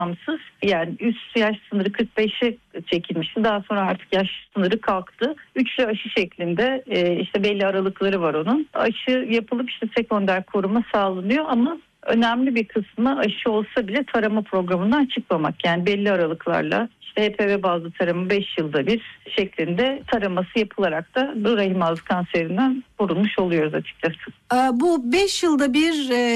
kapsamsız. Yani üst yaş sınırı 45'e çekilmişti. Daha sonra artık yaş sınırı kalktı. Üçlü aşı şeklinde işte belli aralıkları var onun. Aşı yapılıp işte sekonder koruma sağlanıyor ama önemli bir kısmı aşı olsa bile tarama programından çıkmamak. Yani belli aralıklarla işte HPV bazlı tarımı 5 yılda bir şeklinde taraması yapılarak da bu rahim ağzı kanserinden korunmuş oluyoruz açıkçası. Bu 5 yılda bir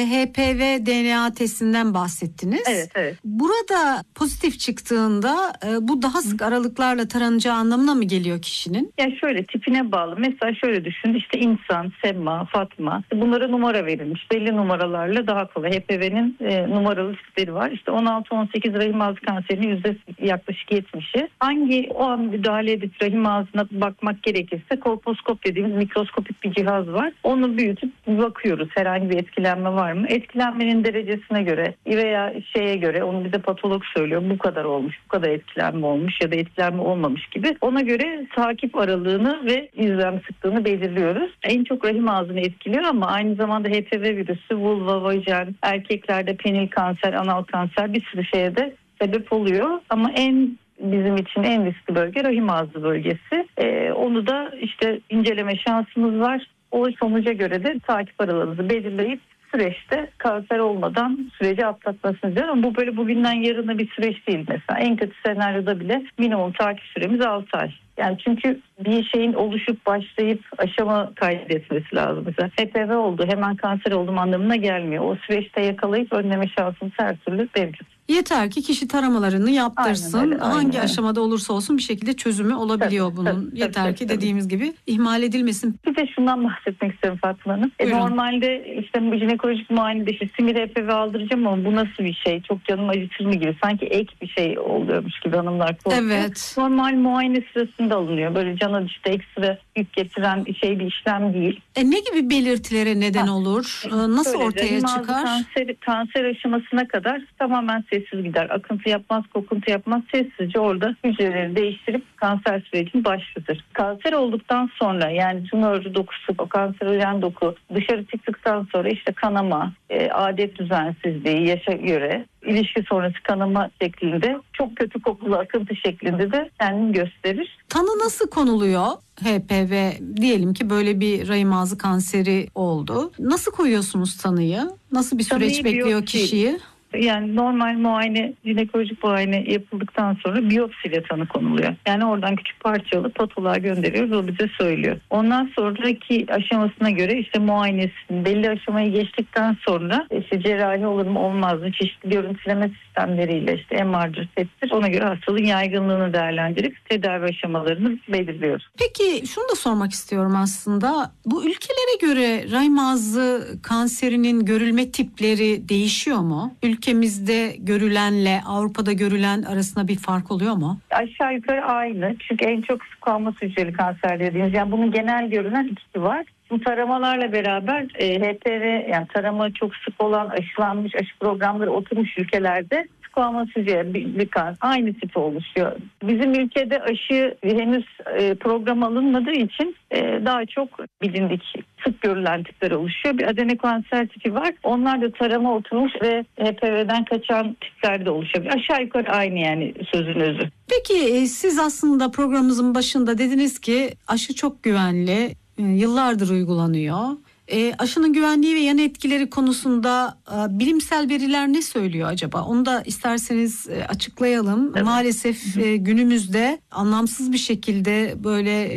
HPV DNA testinden bahsettiniz. Evet. Burada pozitif çıktığında bu daha sık aralıklarla taranacağı anlamına mı geliyor kişinin? Yani şöyle tipine bağlı. Mesela şöyle düşün, işte insan, Semma, Fatma, bunlara numara verilmiş. Belli numaralarla daha kolay. HPV'nin numaralı tipleri var. İşte 16-18 rahim ağzı kanserinin yaklaşık 70'i. Hangi o an müdahale edip rahim ağzına bakmak gerekirse kolposkop dediğimiz mikroskopik bir cihaz var. Onu büyütüp bakıyoruz. Herhangi bir etkilenme var mı? Etkilenmenin derecesine göre veya şeye göre onu bize patolog söylüyor. Bu kadar olmuş, bu kadar etkilenme olmuş ya da etkilenme olmamış gibi. Ona göre takip aralığını ve izlem sıklığını belirliyoruz. En çok rahim ağzını etkiliyor ama aynı zamanda HPV virüsü, vulva, vajin, erkeklerde penil kanser, anal kanser bir sürü şeye de sebep oluyor. Ama bizim için en riskli bölge rahim ağzı bölgesi. Onu da işte inceleme şansımız var. O sonuca göre de takip aralığımızı belirleyip süreçte kanser olmadan süreci atlatmasını diyor. Ama bu böyle bugünden yarına bir süreç değil mesela. En kötü senaryoda bile minimum takip süremiz 6 ay. Yani çünkü bir şeyin oluşup başlayıp aşama kaydetmesi lazım. Mesela HPV oldu, hemen kanser oldum anlamına gelmiyor. O süreçte yakalayıp önleme şansımız her türlü mevcut. Yeter ki kişi taramalarını yaptırsın. Aynen Hangi öyle. aşamada olursa olsun bir şekilde çözümü olabiliyor bunun. Yeter ki dediğimiz gibi ihmal edilmesin. Bir de şundan bahsetmek istiyorum Fatma Hanım. Normalde işte jinekolojik muayenede işte simir HPV aldıracağım ama bu nasıl bir şey? Çok canım acıtır mı gibi. Sanki ek bir şey oluyormuş gibi hanımlar korkuyor. Evet. Normal muayene sırasında alınıyor. Böyle can acıtı ekstra yük getiren bir işlem değil. Ne gibi belirtilere neden olur? Nasıl ortaya çıkar? Kanser aşamasına kadar tamamen sessiz gider. Akıntı yapmaz, kokuntu yapmaz. Sessizce orada hücreleri değiştirip kanser sürecini başlatır. Kanser olduktan sonra yani tümör dokusu, o kanserojen doku dışarı çıktıktan sonra işte kanama, adet düzensizliği, yaşa göre ilişki sonrası kanama şeklinde çok kötü kokulu akıntı şeklinde de kendini gösterir. Tanı nasıl konuluyor? HPV diyelim ki böyle bir rahim ağzı kanseri oldu. Nasıl koyuyorsunuz tanıyı? Nasıl bir süreç bekliyor kişiyi? Yani normal muayene, jinekolojik muayene yapıldıktan sonra biyopsiyle tanı konuluyor. Yani oradan küçük parça alıp patoloğa gönderiyoruz, o bize söylüyor. Ondan sonraki aşamasına göre işte muayenesinin belli aşamayı geçtikten sonra işte cerrahi olur mu olmaz mı çeşitli görüntüleme sistemleriyle işte MR'dır, PET'tir, ona göre hastalığın yaygınlığını değerlendirip tedavi aşamalarını belirliyoruz. Peki şunu da sormak istiyorum aslında. Bu ülkelere göre rahim ağzı kanserinin görülme tipleri değişiyor mu? Ülkemizde görülenle Avrupa'da görülen arasında bir fark oluyor mu? Aşağı yukarı aynı. Çünkü en çok squamous hücreli kanser dediğimiz, yani bunun genel görülen ikisi var. Bu taramalarla beraber HPV, yani tarama çok sık olan, aşılanmış, aşı programları oturmuş ülkelerde squamous hücreli bir kanser aynı tipi oluşuyor. Bizim ülkede aşı henüz program alınmadığı için daha çok bilindik, sık görülen tipler oluşuyor. Bir adenokanser tipi var. Onlar da tarama oturmuş ve HPV'den kaçan tipler de oluşabilir. Aşağı yukarı aynı yani sözün özü. Peki siz aslında programımızın başında dediniz ki aşı çok güvenli, yıllardır uygulanıyor. Aşının güvenliği ve yan etkileri konusunda bilimsel veriler ne söylüyor acaba? Onu da isterseniz açıklayalım. Evet. Maalesef günümüzde anlamsız bir şekilde böyle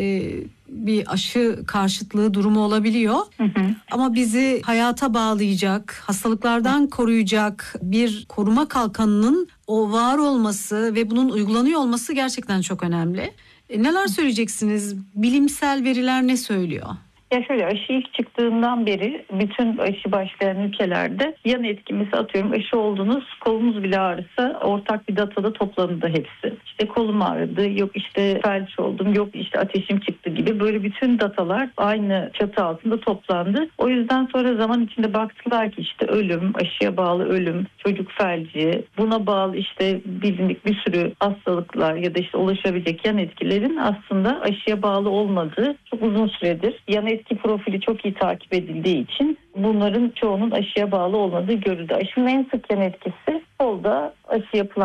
bir aşı karşıtlığı durumu olabiliyor. Ama bizi hayata bağlayacak, hastalıklardan koruyacak bir koruma kalkanının o var olması ve bunun uygulanıyor olması gerçekten çok önemli. Neler söyleyeceksiniz? Bilimsel veriler ne söylüyor? Ya şöyle, aşı ilk çıktığından beri bütün aşı başlayan ülkelerde yan etkimizi atıyorum, aşı oldunuz, kolunuz bile ağrısa ortak bir datada toplandı hepsi. İşte kolum ağrıdı, yok işte felç oldum, yok işte ateşim çıktı gibi böyle bütün datalar aynı çatı altında toplandı. O yüzden sonra zaman içinde baktılar ki işte ölüm, aşıya bağlı ölüm, çocuk felci, buna bağlı işte bilindik bir sürü hastalıklar ya da işte ulaşabilecek yan etkilerin aslında aşıya bağlı olmadığı çok uzun süredir yan etki profili çok iyi takip edildiği için bunların çoğunun aşıya bağlı olmadığı görüldü. Aşının en sık yan etkisi kolda aşı yapılan